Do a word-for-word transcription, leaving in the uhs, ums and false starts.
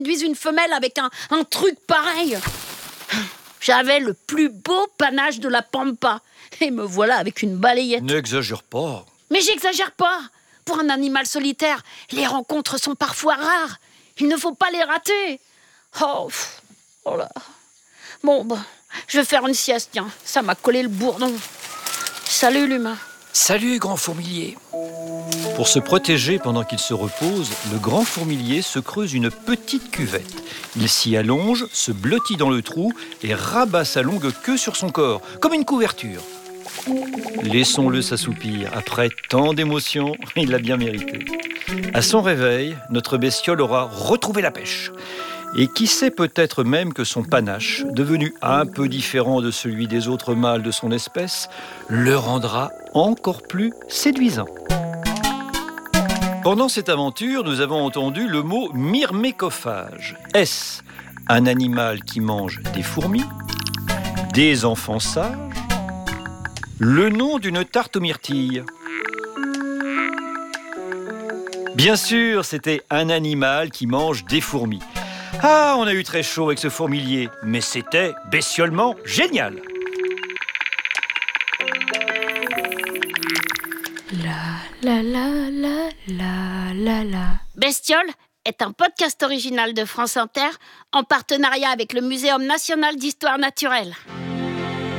séduise une femelle avec un, un truc pareil. J'avais le plus beau panache de la pampa. Et me voilà avec une balayette. N'exagère pas. Mais j'exagère pas. Pour un animal solitaire, les rencontres sont parfois rares. Il ne faut pas les rater. Oh, pff, oh là. Bon, bah, je vais faire une sieste, tiens. Ça m'a collé le bourdon. Salut, l'humain. Salut, grand fourmilier. Pour se protéger pendant qu'il se repose, le grand fourmilier se creuse une petite cuvette. Il s'y allonge, se blottit dans le trou et rabat sa longue queue sur son corps, comme une couverture. Laissons-le s'assoupir. Après tant d'émotions, il l'a bien mérité. À son réveil, notre bestiole aura retrouvé la pêche. Et qui sait peut-être même que son panache, devenu un peu différent de celui des autres mâles de son espèce, le rendra encore plus séduisant. Pendant cette aventure, nous avons entendu le mot myrmécophage. Est-ce un animal qui mange des fourmis, des enfants sages, le nom d'une tarte aux myrtilles? Bien sûr, c'était un animal qui mange des fourmis. Ah, on a eu très chaud avec ce fourmilier, mais c'était bestiolement génial. La la la la la la la. Bestiole est un podcast original de France Inter en partenariat avec le Muséum national d'histoire naturelle.